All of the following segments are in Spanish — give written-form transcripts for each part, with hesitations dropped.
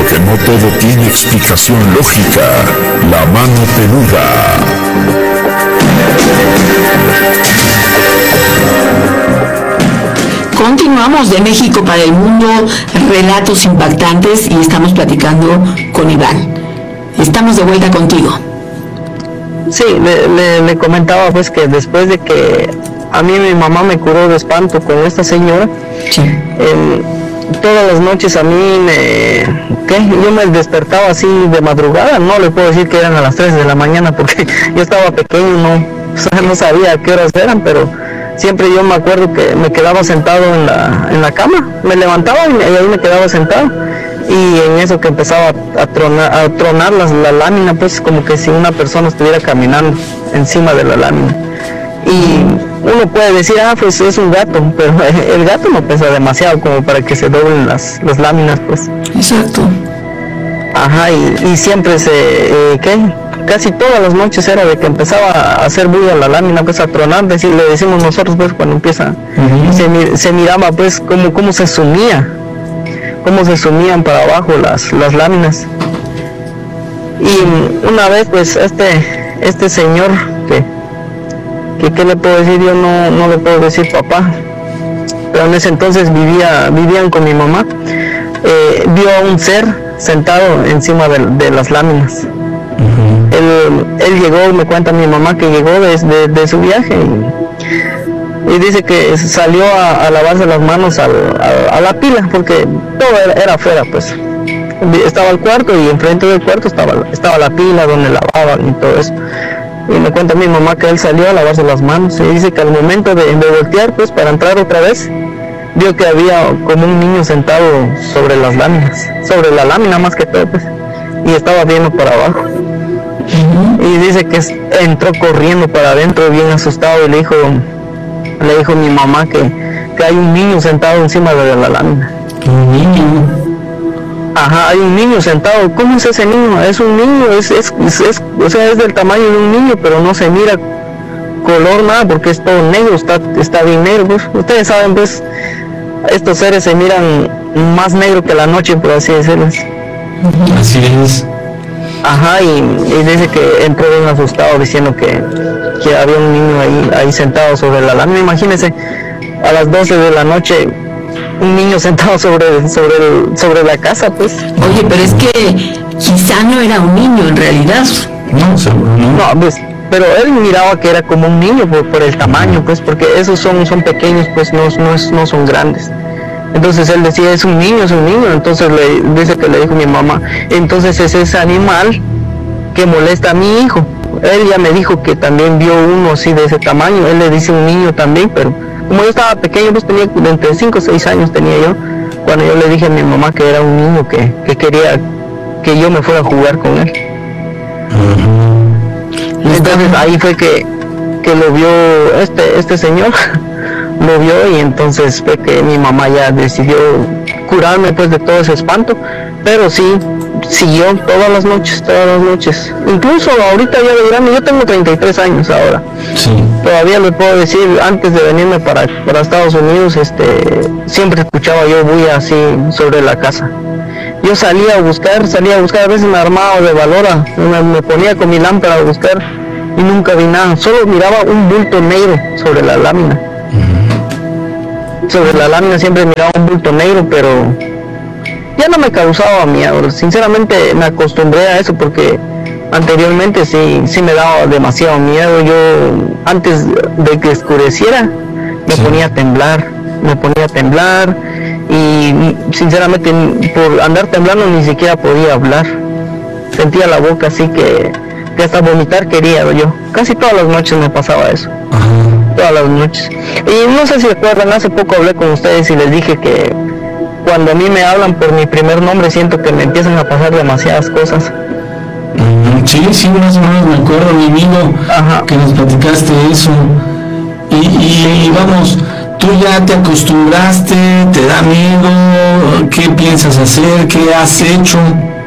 porque no todo tiene explicación lógica. La mano peluda. Continuamos de México para el mundo, relatos impactantes, y estamos platicando con Iván. Estamos de vuelta contigo. Sí, le comentaba pues que después de que a mí mi mamá me curó de espanto con esta señora, Sí. Todas las noches a mí yo me despertaba así de madrugada. No le puedo decir que eran a las 3 de la mañana porque yo estaba pequeño, no sabía a qué horas eran, pero siempre yo me acuerdo que me quedaba sentado en la cama, me levantaba y ahí me quedaba sentado, y en eso que empezaba a tronar la lámina, pues como que si una persona estuviera caminando encima de la lámina. Y uno puede decir, pues es un gato, pero el gato no pesa demasiado como para que se doblen las láminas, pues. Exacto. Ajá, y siempre casi todas las noches era de que empezaba a hacer bulla la lámina, pues a tronar, le decimos nosotros, pues cuando empieza, se miraba pues cómo se sumían para abajo las láminas. Y una vez pues este señor que ¿qué le puedo decir? Yo no le puedo decir papá, pero en ese entonces vivían con mi mamá, vio a un ser sentado encima de las láminas. Él llegó, me cuenta mi mamá que llegó de su viaje y dice que salió a lavarse las manos a la pila, porque todo era afuera, pues. Estaba el cuarto y enfrente del cuarto estaba la pila donde lavaban y todo eso. Y me cuenta mi mamá que él salió a lavarse las manos y dice que al momento de voltear, pues para entrar otra vez, vio que había como un niño sentado sobre las láminas, sobre la lámina más que todo, pues, y estaba viendo para abajo. Y dice que entró corriendo para adentro bien asustado y le dijo mi mamá que hay un niño sentado encima de la lámina. Un niño. Ajá, hay un niño sentado. ¿Cómo es ese niño? Es un niño, o sea, es del tamaño de un niño, pero no se mira color nada porque es todo negro, está bien negro, pues. Ustedes saben, pues, estos seres se miran más negro que la noche, por así decirlo. Así es. Ajá, y dice que entró bien asustado diciendo que había un niño ahí sentado sobre la lámina. Imagínense, a las 12 de la noche, un niño sentado sobre la casa, pues. Oye, pero es que quizá no era un niño en realidad. No, seguro no. No, pues, pero él miraba que era como un niño por el tamaño, pues, porque esos son pequeños, pues, no son grandes. Entonces él decía, es un niño. Entonces dice que le dijo mi mamá, entonces es ese animal que molesta a mi hijo. Él ya me dijo que también vio uno así de ese tamaño. Él le dice un niño también, pero como yo estaba pequeño, pues tenía entre 5 o 6 años tenía yo, cuando yo le dije a mi mamá que era un niño que quería que yo me fuera a jugar con él. Entonces ahí fue que lo vio este señor, lo vio, y entonces fue que mi mamá ya decidió curarme pues de todo ese espanto, pero sí, siguió todas las noches, incluso ahorita ya de grande, yo tengo 33 años ahora. Sí. Todavía le puedo decir, antes de venirme para Estados Unidos, siempre escuchaba yo bulla así sobre la casa. Yo salía a buscar, a veces me armaba de valor, me ponía con mi lámpara a buscar y nunca vi nada, solo miraba un bulto negro sobre la lámina. Sobre la lámina siempre miraba un bulto negro, pero ya no me causaba miedo. Sinceramente me acostumbré a eso porque anteriormente sí me daba demasiado miedo. Yo antes de que oscureciera me ponía a temblar y sinceramente por andar temblando ni siquiera podía hablar. Sentía la boca así que hasta vomitar quería yo. Casi todas las noches me pasaba eso. Todas las noches. Y no sé si recuerdan, hace poco hablé con ustedes y les dije que cuando a mí me hablan por mi primer nombre siento que me empiezan a pasar demasiadas cosas. Sí, más o menos me acuerdo, mi amigo, que nos platicaste eso. Y vamos, tú ya te acostumbraste, te da miedo, ¿qué piensas hacer? ¿Qué has hecho?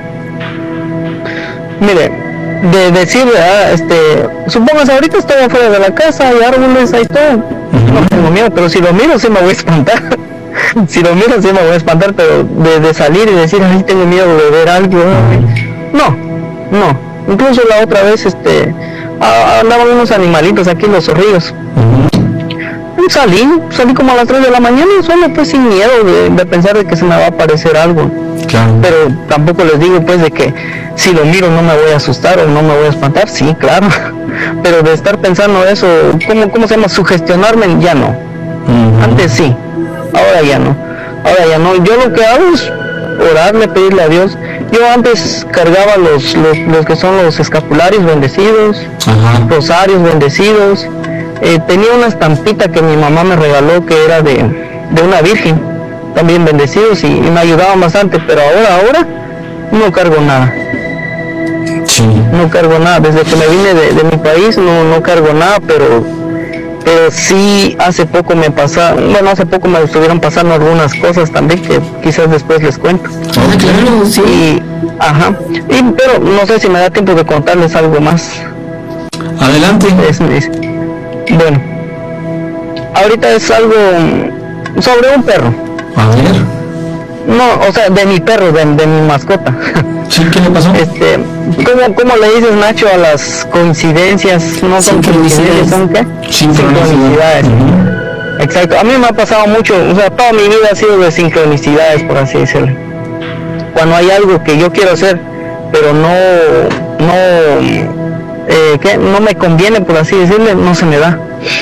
Mire, de decir, supóngase, ahorita estoy afuera de la casa, hay árboles, hay todo, no tengo miedo, pero si lo miro sí me voy a espantar. Si lo miro sí me voy a espantar, pero de salir y decir, ay, tengo miedo de ver algo, no. Incluso la otra vez, andaban unos animalitos aquí en los ríos. Salí como a las 3 de la mañana y solo pues sin miedo de pensar de que se me va a aparecer algo. Claro. Pero tampoco les digo pues de que si lo miro no me voy a asustar o no me voy a espantar, sí, claro. Pero de estar pensando eso, ¿cómo se llama? Sugestionarme, ya no. Antes sí, ahora ya no. Yo lo que hago es orarle, pedirle a Dios. Yo antes cargaba los que son los escapularios bendecidos, rosarios bendecidos. Tenía una estampita que mi mamá me regaló que era de una virgen, también bendecidos, y me ayudaban bastante, pero ahora no cargo nada. Sí. No cargo nada, desde que me vine de mi país no cargo nada, pero sí hace poco me estuvieron pasando algunas cosas también que quizás después les cuento. Claro, sí. Pero no sé si me da tiempo de contarles algo más. Adelante. Bueno, ahorita es algo sobre un perro. A ver. No, o sea, de mi perro, de mi mascota. Sí, ¿qué le pasó? ¿Cómo le dices, Nacho, a las coincidencias? ¿No son coincidencias? ¿Son qué? Sincronicidades. Exacto. A mí me ha pasado mucho, o sea, toda mi vida ha sido de sincronicidades, por así decirlo. Cuando hay algo que yo quiero hacer, pero no me conviene, por así decirle, no se me da.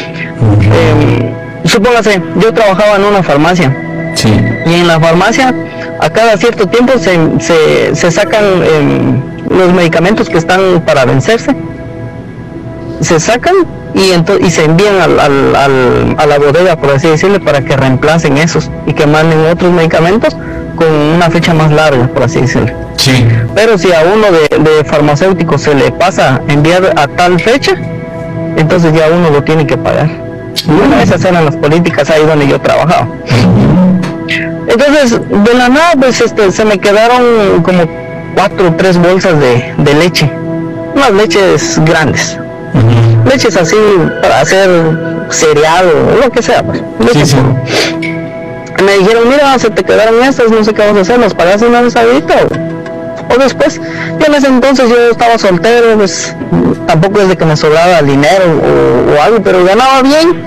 Supóngase, yo trabajaba en una farmacia. Sí. Y en la farmacia, a cada cierto tiempo se sacan los medicamentos que están para vencerse. Se sacan y se envían a la bodega, por así decirle, para que reemplacen esos y que manden otros medicamentos con una fecha más larga, por así decirlo. Sí. Pero si a uno de farmacéutico se le pasa enviar a tal fecha, entonces ya uno lo tiene que pagar. Bueno, esas eran las políticas ahí donde yo trabajaba. Entonces, de la nada, pues se me quedaron como 4 o 3 bolsas de leche. Unas leches grandes. Leches así para hacer cereal o lo que sea, pues. Sí. Me dijeron, mira, se te quedaron estas, no sé qué vamos a hacer, ¿nos pagas una vez ahorita o después? Yo en ese entonces yo estaba soltero, pues tampoco es de que me sobraba dinero o algo, pero ganaba bien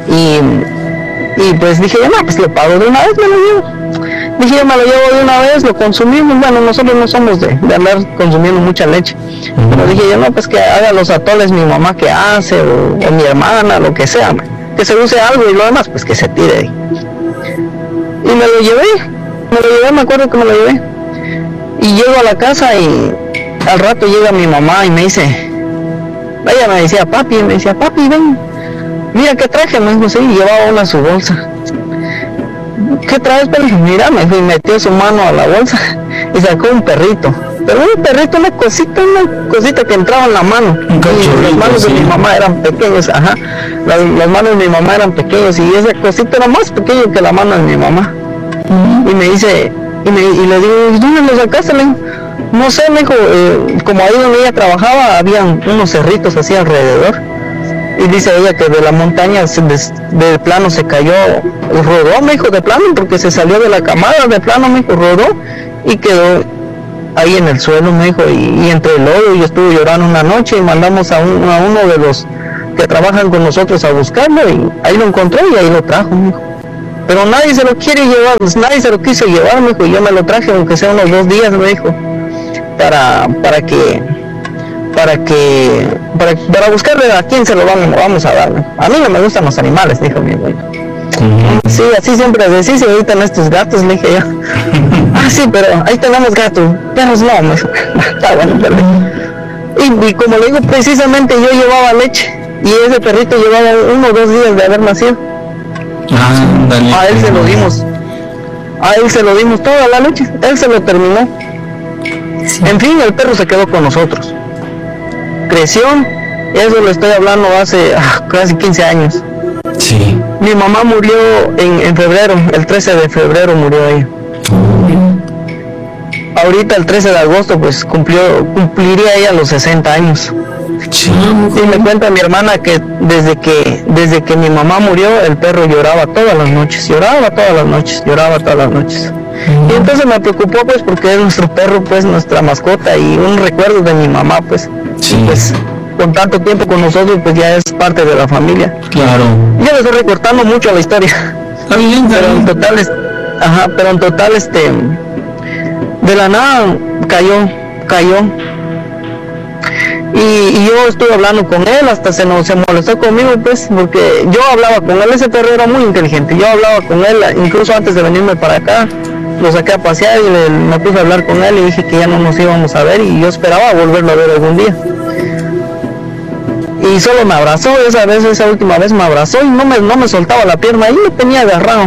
y pues dije, no, pues lo pago de una vez, me lo llevo. Dije, yo me lo llevo de una vez, lo consumimos. Bueno, nosotros no somos de andar consumiendo mucha leche, pero dije yo, no, pues que haga los atoles mi mamá que hace o mi hermana, lo que sea, que se use algo y lo demás, pues que se tire ahí. Y me lo llevé, me acuerdo que me lo llevé. Y llego a la casa y al rato llega mi mamá y me dice, ella me decía, papi, ven, mira qué traje, me dijo, sí, llevaba una a su bolsa. ¿Qué traes? Pero mira, me metió su mano a la bolsa y sacó un perrito. Pero un perrito, una cosita que entraba en la mano. Y las manos de mi mamá eran pequeñas, las manos de mi mamá eran pequeñas y esa cosita era más pequeña que la mano de mi mamá. Y me dice, y le digo, ¿dónde lo sacaste? Le digo, no sé, me dijo, como ahí donde ella trabajaba habían unos cerritos así alrededor. Y dice ella que de la montaña de plano se cayó, rodó, me dijo, de plano, porque se salió de la camada, de plano, me dijo, rodó y quedó ahí en el suelo, me dijo, y entre el lodo. Yo estuve llorando una noche y mandamos a uno de los que trabajan con nosotros a buscarlo y ahí lo encontró y ahí lo trajo, me dijo. Pero nadie se lo quiere llevar, nadie se lo quiso llevar, me dijo, y yo me lo traje aunque sea unos 2 días, me dijo, para buscarle a quién se lo vamos a dar. A mí no me gustan los animales, dijo mi abuelo. Sí, así siempre decís, y ahorita en estos gatos, le dije yo. Sí, pero ahí tenemos gatos, perros no, me dijo. Está bueno, pero... Y como le digo, precisamente yo llevaba leche, y ese perrito llevaba 1 o 2 días de haber nacido. A él se lo dimos toda la leche, él se lo terminó. Sí. En fin, el perro se quedó con nosotros. Creció, eso lo estoy hablando hace casi 15 años. Sí. Mi mamá murió en febrero, el 13 de febrero murió ella. Ahorita el 13 de agosto pues cumpliría ella los 60 años. Sí. Y me cuenta mi hermana que desde que mi mamá murió, el perro lloraba todas las noches. Y entonces me preocupó, pues, porque es nuestro perro, pues, nuestra mascota y un recuerdo de mi mamá, pues. Sí. Y pues, con tanto tiempo con nosotros, pues ya es parte de la familia. Claro. Yo le estoy recortando mucho a la historia. Está bien, Pero en total, de la nada cayó. Y yo estuve hablando con él, hasta se molestó conmigo, pues, porque yo hablaba con él. Ese perro era muy inteligente. Yo hablaba con él, incluso antes de venirme para acá, lo saqué a pasear y me puse a hablar con él y dije que ya no nos íbamos a ver y yo esperaba volverlo a ver algún día. Y solo me abrazó, esa última vez me abrazó y no me soltaba la pierna, ahí me tenía agarrado.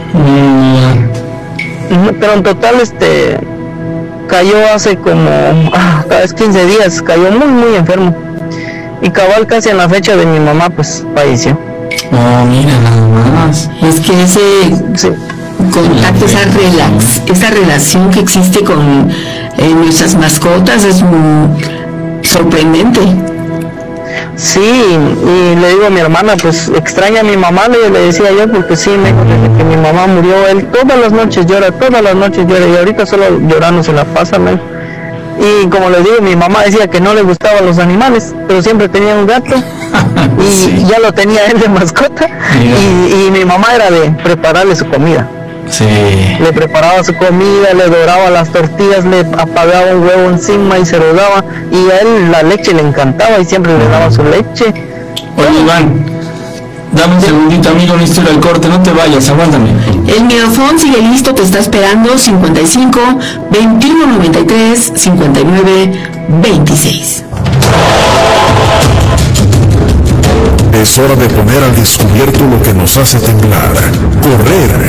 Pero en total, cayó hace como, cada vez 15 días, cayó muy enfermo. Y cabal casi en la fecha de mi mamá, pues, falleció. Oh, mira, nada más. Es que ese contacto, esa relación que existe con nuestras mascotas es sorprendente. Sí, y le digo a mi hermana, pues extraña a mi mamá, le decía yo, porque sí, me dijo desde que mi mamá murió, él todas las noches llora, y ahorita solo llorando se la pasa, me dijo. Y como les digo, mi mamá decía que no le gustaban los animales, pero siempre tenía un gato, y sí, ya lo tenía él de mascota, y mi mamá era de prepararle su comida. Sí. Le preparaba su comida, le doraba las tortillas, le apagaba un huevo encima y se lo daba, y a él la leche le encantaba y siempre le daba su leche. Oye, Iván, dame un segundito, amigo, necesito ir al corte, no te vayas, aguántame. El Miedofón sigue listo, te está esperando. 55 21 93 59 26. Es hora de poner al descubierto lo que nos hace temblar, correr